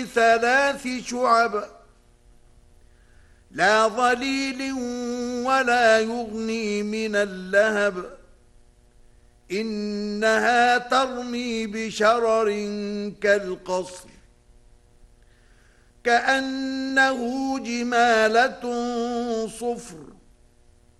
ثلاث شعب لا ظليل ولا يغني من اللهب إنها ترمي بشرر كالقصر كأنه جمالة صفر